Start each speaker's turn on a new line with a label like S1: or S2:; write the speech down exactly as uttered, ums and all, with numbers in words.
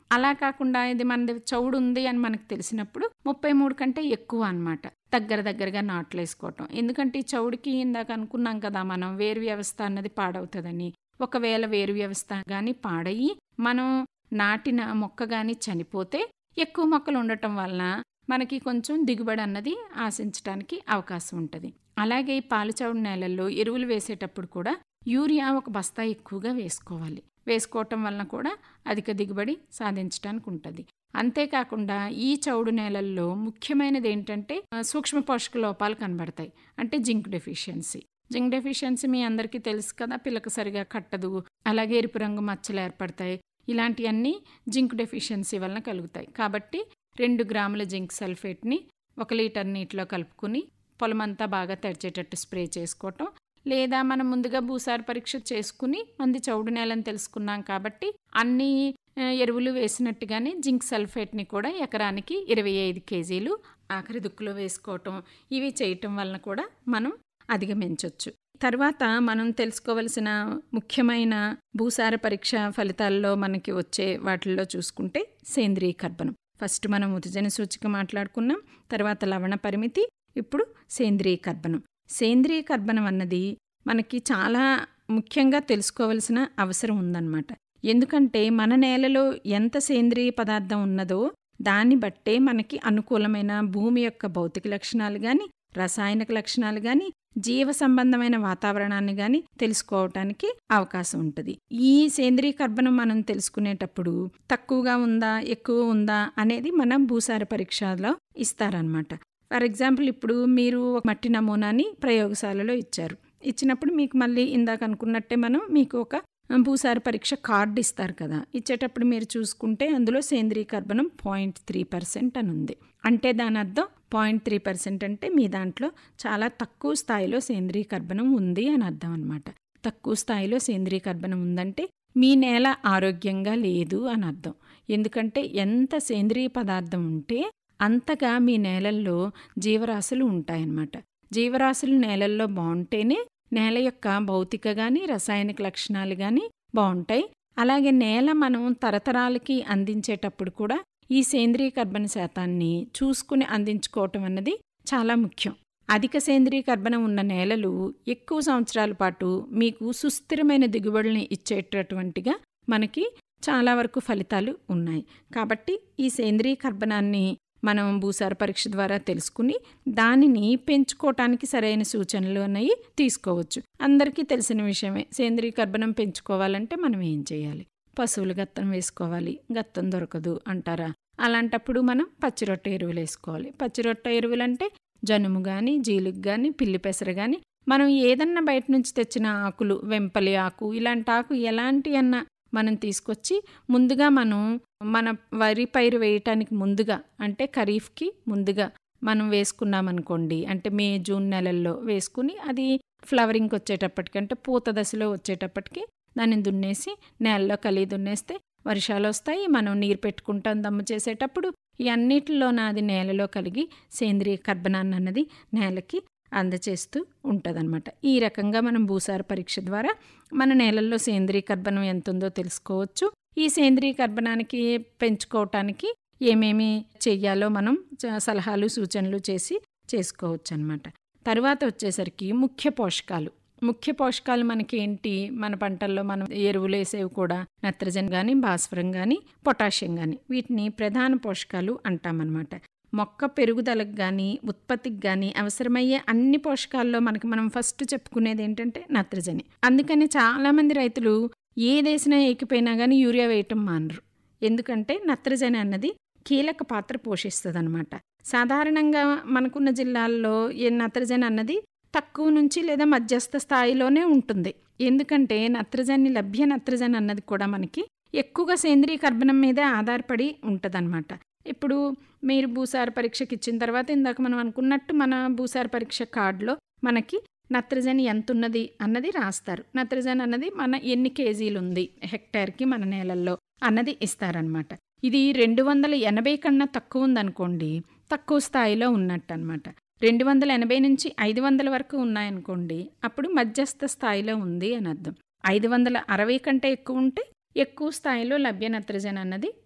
S1: అలా కాకుండా ఇది మనది చౌడు ఉంది అని మనకు తెలిసినప్పుడు ముప్పై మూడు కంటే ఎక్కువ అనమాట దగ్గర దగ్గరగా నాట్లు వేసుకోవటం. ఎందుకంటే ఈ చౌడుకి ఇందాక అనుకున్నాం కదా మనం వేరు వ్యవస్థ అన్నది పాడవుతుందని. ఒకవేళ వేరు వ్యవస్థ కానీ పాడయి మనం నాటిన మొక్క కానీ చనిపోతే ఎక్కువ మొక్కలు ఉండటం వలన మనకి కొంచెం దిగుబడి అన్నది ఆశించడానికి అవకాశం ఉంటుంది. అలాగే ఈ పాలుచౌడు నేలల్లో ఎరువులు వేసేటప్పుడు కూడా యూరియా ఒక బస్తా ఎక్కువగా వేసుకోవాలి. వేసుకోవటం వలన కూడా అధిక దిగుబడి సాధించడానికి ఉంటుంది. అంతేకాకుండా ఈ చౌడు నేలల్లో ముఖ్యమైనది ఏంటంటే సూక్ష్మ పోషక లోపాలు కనబడతాయి. అంటే జింక్ డెఫిషియన్సీ. జింక్ డెఫిషియన్సీ మీ అందరికీ తెలుసు కదా, పిల్లక సరిగా కట్టదు, అలాగే ఎరుపు రంగు మచ్చలు ఏర్పడతాయి. ఇలాంటివన్నీ జింక్ డెఫిషియన్సీ వలన కలుగుతాయి. కాబట్టి రెండు గ్రాముల జింక్ సల్ఫేట్ని ఒక లీటర్ నీటిలో కలుపుకుని పొలమంతా బాగా తడిచేటట్టు స్ప్రే చేసుకోవటం. లేదా మనం ముందుగా భూసార పరీక్ష చేసుకుని మంది చౌడు నేలని తెలుసుకున్నాం కాబట్టి అన్ని ఎరువులు వేసినట్టుగానే జింక్ సల్ఫేట్ని కూడా ఎకరానికి ఇరవై ఐదు కేజీలు ఆఖరి దుక్కులో వేసుకోవటం. ఇవి చేయటం వలన కూడా మనం అధిగమించవచ్చు. తర్వాత మనం తెలుసుకోవలసిన ముఖ్యమైన భూసార పరీక్ష ఫలితాల్లో మనకి వచ్చే వాటిల్లో చూసుకుంటే సేంద్రీయ కర్బనం. ఫస్ట్ మనం ఉత్తజన సూచిక మాట్లాడుకున్నాం, తర్వాత లవణ పరిమితి, ఇప్పుడు సేంద్రీయ కర్బనం. సేంద్రీయ కర్బనం అన్నది మనకి చాలా ముఖ్యంగా తెలుసుకోవలసిన అవసరం ఉందన్నమాట. ఎందుకంటే మన నేలలో ఎంత సేంద్రీయ పదార్థం ఉన్నదో దాన్ని బట్టే మనకి అనుకూలమైన భూమి యొక్క భౌతిక లక్షణాలు కానీ, రసాయనిక లక్షణాలు కానీ, జీవ సంబంధమైన వాతావరణాన్ని కానీ తెలుసుకోవటానికి అవకాశం ఉంటుంది. ఈ సేంద్రీయ కర్బనం మనం తెలుసుకునేటప్పుడు తక్కువగా ఉందా ఎక్కువ ఉందా అనేది మనం భూసార పరీక్షలో ఇస్తారనమాట. ఫర్ ఎగ్జాంపుల్ ఇప్పుడు మీరు ఒక మట్టి నమూనాని ప్రయోగశాలలో ఇచ్చారు. ఇచ్చినప్పుడు మీకు మళ్ళీ ఇందాక అనుకున్నట్టే మనం మీకు ఒక భూసార పరీక్ష కార్డు ఇస్తారు కదా. ఇచ్చేటప్పుడు మీరు చూసుకుంటే అందులో సేంద్రీయ కర్బనం పాయింట్ త్రీ పర్సెంట్ అని ఉంది. అంటే దాని అర్థం పాయింట్ త్రీ పర్సెంట్ అంటే మీ దాంట్లో చాలా తక్కువ స్థాయిలో సేంద్రీయ కర్బనం ఉంది అని అర్థం అనమాట. తక్కువ స్థాయిలో సేంద్రీయ కర్బనం ఉందంటే మీ నేల ఆరోగ్యంగా లేదు అని అర్థం. ఎందుకంటే ఎంత సేంద్రీయ పదార్థం ఉంటే అంతగా మీ నేలల్లో జీవరాశులు ఉంటాయన్నమాట. జీవరాశులు నేలల్లో బాగుంటేనే నేల యొక్క భౌతిక కానీ రసాయనిక లక్షణాలు కానీ బాగుంటాయి. అలాగే నేల మనం తరతరాలకి అందించేటప్పుడు కూడా ఈ సేంద్రీయ కర్బన శాతాన్ని చూసుకుని అందించుకోవటం అన్నది చాలా ముఖ్యం. అధిక సేంద్రీయ కర్బనం ఉన్న నేలలు ఎక్కువ సంవత్సరాల పాటు మీకు సుస్థిరమైన దిగుబడుల్ని ఇచ్చేటటువంటిగా మనకి చాలా వరకు ఫలితాలు ఉన్నాయి. కాబట్టి ఈ సేంద్రీయ కర్బనాన్ని మనం భూసార పరీక్ష ద్వారా తెలుసుకుని దానిని పెంచుకోవటానికి సరైన సూచనలు అనేవి తీసుకోవచ్చు. అందరికీ తెలిసిన విషయమే, సేంద్రీయ కర్బనం పెంచుకోవాలంటే మనం ఏం చేయాలి? పశువులు గత్తం వేసుకోవాలి. గత్తం దొరకదు అంటారా? అలాంటప్పుడు మనం పచ్చిరొట్ట ఎరువులు వేసుకోవాలి. పచ్చిరొట్ట ఎరువులు అంటే జనుము కానీ, జీలుగు కానీ, పిల్లి పెసర కానీ, మనం ఏదన్నా బయట నుంచి తెచ్చిన ఆకులు, వెంపలి ఆకు, ఇలాంటి ఆకు ఎలాంటి అన్నా మనం తీసుకొచ్చి ముందుగా మనం మన వరి పైరు వేయటానికి ముందుగా అంటే ఖరీఫ్కి ముందుగా మనం వేసుకున్నామనుకోండి, అంటే మే జూన్ నెలల్లో వేసుకుని అది ఫ్లవరింగ్కి వచ్చేటప్పటికి అంటే పూత దశలో వచ్చేటప్పటికి దాన్ని దున్నేసి నేలలో కలిగి దున్నేస్తే వర్షాలు వస్తాయి. మనం నీరు పెట్టుకుంటాం దమ్ము చేసేటప్పుడు. ఈ అన్నిటిలో నాది నేలలో కలిగి సేంద్రీయ కర్బనాన్ని అన్నది నేలకి అందచేస్తూ ఉంటుందన్నమాట. ఈ రకంగా మనం భూసార పరీక్ష ద్వారా మన నేలల్లో సేంద్రీయ కర్బనం ఎంత ఉందో తెలుసుకోవచ్చు. ఈ సేంద్రీయ కర్బనానికి పెంచుకోవటానికి ఏమేమి చెయ్యాలో మనం సలహాలు సూచనలు చేసి చేసుకోవచ్చు అన్నమాట. తర్వాత వచ్చేసరికి ముఖ్య పోషకాలు. ముఖ్య పోషకాలు మనకి ఏంటి? మన పంటల్లో మనం ఎరువులు వేసేవి కూడా నత్రజని కానీ, భాస్వరం కానీ, పొటాషియం కానీ, వీటిని ప్రధాన పోషకాలు అంటామన్నమాట. మొక్క పెరుగుదలకు కానీ ఉత్పత్తికి కానీ అవసరమయ్యే అన్ని పోషకాల్లో మనకి మనం ఫస్ట్ చెప్పుకునేది ఏంటంటే నత్రజని. అందుకని చాలామంది రైతులు ఏదేసినా ఏకిపోయినా కానీ యూరియా వేయటం మానరు. ఎందుకంటే నత్రజని అన్నది కీలక పాత్ర పోషిస్తుంది అనమాట. సాధారణంగా మనకున్న జిల్లాల్లో ఏ నత్రజని అన్నది తక్కువ నుంచి లేదా మధ్యస్థ స్థాయిలోనే ఉంటుంది. ఎందుకంటే నత్రజని లభ్య నత్రజని అన్నది కూడా మనకి ఎక్కువగా సేంద్రీయ కర్బనం మీదే ఆధారపడి ఉంటుందన్నమాట. ఇప్పుడు మీరు భూసార పరీక్షకి ఇచ్చిన తర్వాత ఇందాక మనం అనుకున్నట్టు మన భూసార పరీక్ష కార్డులో మనకి నత్రజని ఎంత ఉన్నది అన్నది రాస్తారు. నత్రజని అన్నది మన ఎన్ని కేజీలు ఉంది హెక్టార్కి మన నేలల్లో అన్నది ఇస్తారనమాట. ఇది రెండు వందల ఎనభై కన్నా తక్కువ ఉందనుకోండి, తక్కువ స్థాయిలో ఉన్నట్టు అనమాట. రెండు వందల ఎనభై నుంచి ఐదు వందల వరకు ఉన్నాయనుకోండి, అప్పుడు మధ్యస్థ స్థాయిలో ఉంది అని అర్థం. ఐదు వందల అరవై కంటే ఎక్కువ ఉంటే ఎక్కువ స్థాయిలో లభ్య నత్రజని అన్నది